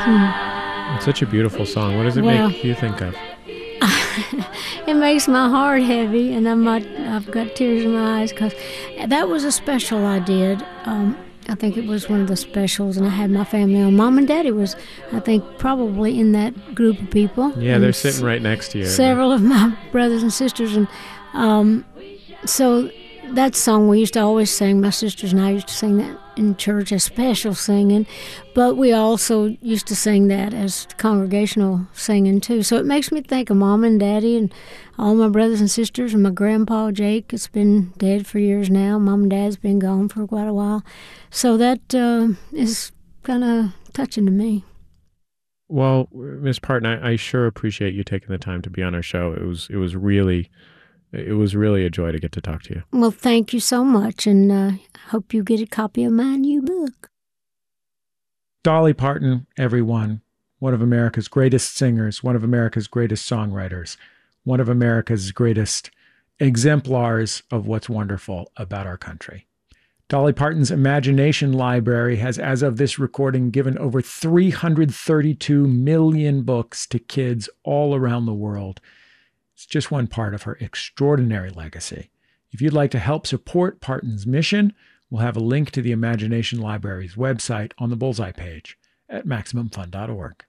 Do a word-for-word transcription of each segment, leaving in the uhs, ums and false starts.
Hmm. It's such a beautiful song. What does it Well, make you think of? It makes my heart heavy, and I'm not, I've got tears in my eyes because that was a special I did. Um, I think it was one of the specials, and I had my family on. Mom and Daddy was, I think, probably in that group of people. Yeah, and they're sitting right next to you. Several of my brothers and sisters, and um, so that song we used to always sing. My sisters and I used to sing that in church as special singing, but we also used to sing that as congregational singing too. So it makes me think of Mom and Daddy and all my brothers and sisters and my grandpa Jake. It's been dead for years now. Mom and Dad's been gone for quite a while. So that uh, is kind of touching to me. Well, Miss Parton, I, I sure appreciate you taking the time to be on our show. It was it was really it was really a joy to get to talk to you. Well, thank you so much, and uh, hope you get a copy of my new book. Dolly Parton, everyone, one of America's greatest singers, one of America's greatest songwriters, one of America's greatest exemplars of what's wonderful about our country. Dolly Parton's Imagination Library has, as of this recording, given over three hundred thirty-two million books to kids all around the world. It's just one part of her extraordinary legacy. If you'd like to help support Parton's mission, we'll have a link to the Imagination Library's website on the Bullseye page at Maximum Fun dot org.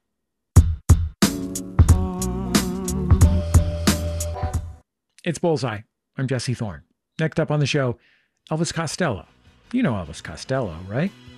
It's Bullseye. I'm Jesse Thorne. Next up on the show, Elvis Costello. You know Elvis Costello, right?